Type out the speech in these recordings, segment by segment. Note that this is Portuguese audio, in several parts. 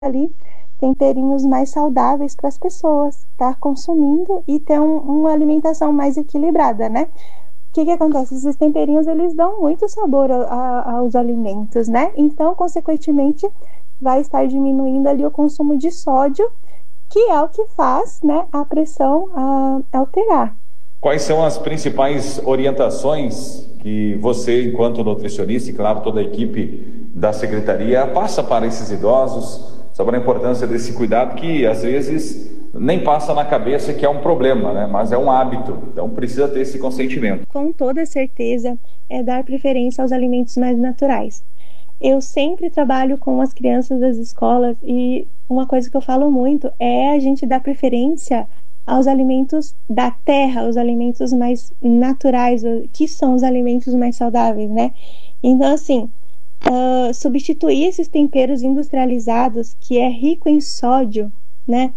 ali temperinhos mais saudáveis para as pessoas estar consumindo e ter uma alimentação mais equilibrada, né? O que acontece? Esses temperinhos, eles dão muito sabor aos alimentos, né? Então, consequentemente, vai estar diminuindo ali o consumo de sódio, que é o que faz, né, a pressão alterar. Quais são as principais orientações que você, enquanto nutricionista, e claro, toda a equipe da Secretaria, passa para esses idosos sobre a importância desse cuidado que, às vezes, nem passa na cabeça que é um problema, né? Mas é um hábito, então precisa ter esse consentimento. Com toda certeza, é dar preferência aos alimentos mais naturais. Eu sempre trabalho com as crianças das escolas e uma coisa que eu falo muito é a gente dar preferência aos alimentos da terra, os alimentos mais naturais, que são os alimentos mais saudáveis, né? Então, assim, substituir esses temperos industrializados, que é rico em sódio, né,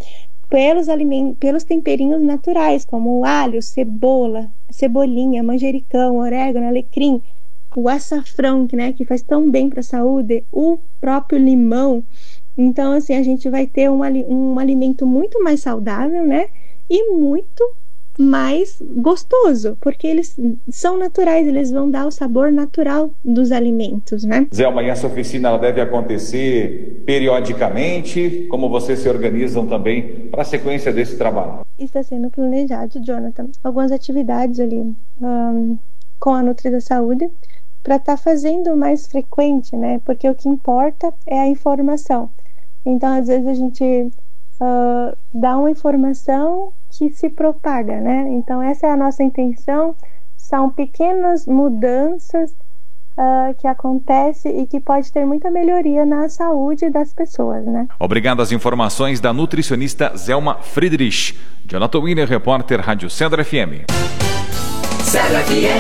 pelos temperinhos naturais, como o alho, cebolinha, manjericão, orégano, alecrim, o açafrão, né, que faz tão bem para a saúde, o próprio limão. Então, assim, a gente vai ter um alimento muito mais saudável, né, e muito mais gostoso, porque eles são naturais, eles vão dar o sabor natural dos alimentos, né? Zelma, e essa oficina ela deve acontecer periodicamente? Como vocês se organizam também para a sequência desse trabalho? Está sendo planejado, Jonathan, algumas atividades ali com a Nutri da Saúde para estar fazendo mais frequente, né? Porque o que importa é a informação. Então, às vezes a gente dá uma informação que se propaga, né? Então essa é a nossa intenção. São pequenas mudanças que acontecem e que pode ter muita melhoria na saúde das pessoas, né? Obrigado às informações da nutricionista Zelma Friedrich. Jonathan Wiener, repórter Rádio Cedro FM. Cedro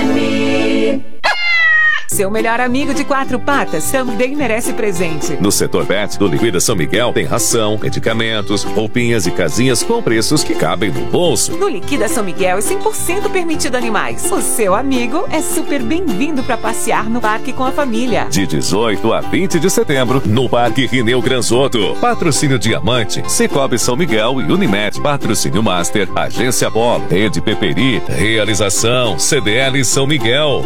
FM. Seu melhor amigo de quatro patas também merece presente. No setor pet do Liquida São Miguel tem ração, medicamentos, roupinhas e casinhas com preços que cabem no bolso. No Liquida São Miguel é 100% permitido animais. O seu amigo é super bem-vindo para passear no parque com a família. De 18 a 20 de setembro, no Parque Rineu Granzotto. Patrocínio Diamante, Cicobi São Miguel e Unimed. Patrocínio Master, Agência Polo, Rede Peperi. Realização, CDL São Miguel.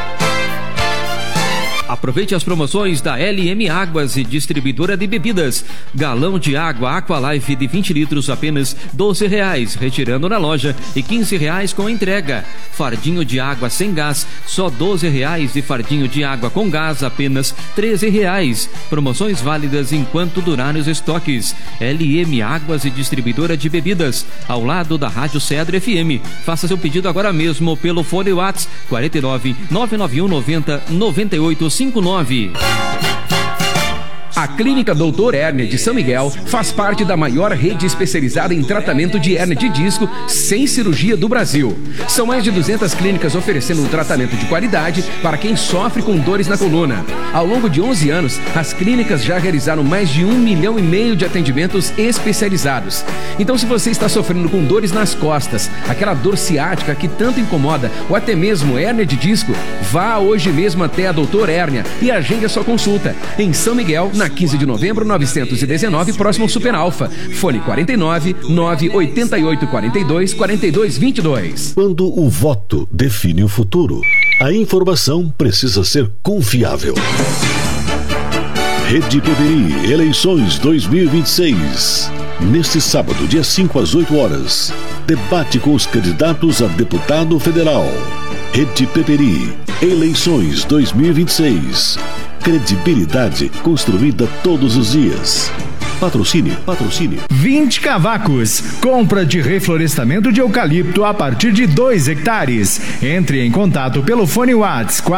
Aproveite as promoções da LM Águas e Distribuidora de Bebidas. Galão de água Aqualife de 20 litros apenas R$12, retirando na loja, e R$15 com entrega. Fardinho de água sem gás, só R$12, e fardinho de água com gás apenas R$13. Promoções válidas enquanto durarem os estoques. LM Águas e Distribuidora de Bebidas, ao lado da Rádio Cedro FM. Faça seu pedido agora mesmo pelo fone WhatsApp 49 991 90 9859. A Clínica Doutor Hérnia de São Miguel faz parte da maior rede especializada em tratamento de hérnia de disco sem cirurgia do Brasil. São mais de 200 clínicas oferecendo um tratamento de qualidade para quem sofre com dores na coluna. Ao longo de 11 anos, as clínicas já realizaram mais de 1,5 milhão de atendimentos especializados. Então, se você está sofrendo com dores nas costas, aquela dor ciática que tanto incomoda, ou até mesmo hérnia de disco, vá hoje mesmo até a Doutor Hérnia e agende a sua consulta. Em São Miguel, na 15 de novembro, 919, próximo ao Super Alfa. Fone 49 988 42 42 22. Quando o voto define o futuro, a informação precisa ser confiável. Rede Peperi, eleições 2026. Neste sábado, dia 5 às 8 horas. Debate com os candidatos a deputado federal. Rede Peperi, eleições 2026. Credibilidade construída todos os dias. Patrocínio. 20 cavacos. Compra de reflorestamento de eucalipto a partir de 2 hectares. Entre em contato pelo fone WhatsApp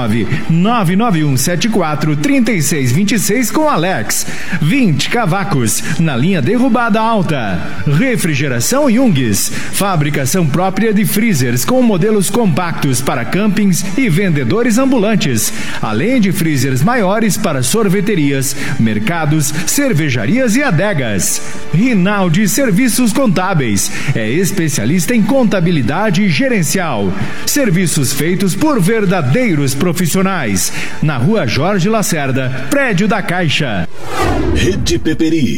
49991743626 com Alex. 20 cavacos. Na linha derrubada alta. Refrigeração Jungs. Fabricação própria de freezers com modelos compactos para campings e vendedores ambulantes. Além de freezers maiores para sorveterias, mercados, cervejarias consultorias e adegas. Rinaldi Serviços Contábeis. É especialista em contabilidade gerencial. Serviços feitos por verdadeiros profissionais. Na Rua Jorge Lacerda, prédio da Caixa. Rede Peperi.